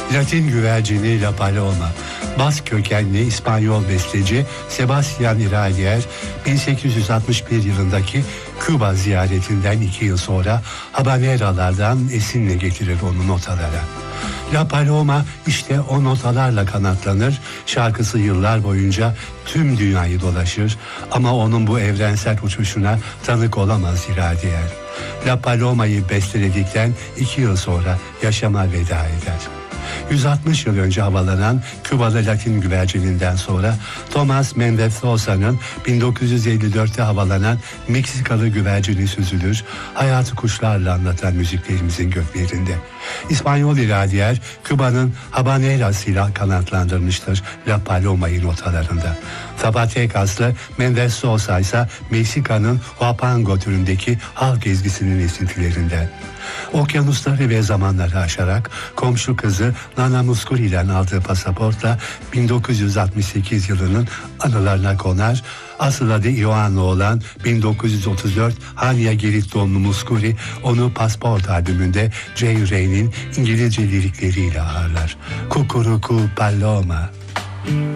Latin güvercini La Paloma. Bas kökenli İspanyol besteci Sebastián Iradier 1861 yılındaki Küba ziyaretinden 2 yıl sonra habaneralardan esinle getirir onu notalara. La Paloma işte o notalarla kanatlanır, şarkısı yıllar boyunca tüm dünyayı dolaşır ama onun bu evrensel uçuşuna tanık olamaz Iradier. La Paloma'yı besteledikten 2 yıl sonra yaşama veda eder. 160 yıl önce havalanan Kübalı Latin güvercininden sonra Tomás Méndez Sosa'nın 1954'te havalanan Meksikalı güvercini süzülür, hayatı kuşlarla anlatan müziklerimizin göklerinde. İspanyol Iradier, Küba'nın habanerasıyla kanatlandırmıştır La Paloma'yı notalarında. Zacatecaslı Méndez Sosa ise Meksika'nın Huapango türündeki halk ezgisinin esintilerinden. Okyanusları ve zamanları aşarak komşu kızı Nana Muscuri'den aldığı pasaportla 1968 yılının anılarına konar. Asıl adı Ioanna olan 1934 Hanya Gerit doğumlu Muscuri onu Pasport albümünde Jay Ray'nin İngilizce lirikleriyle ağırlar. Kukuruku Paloma.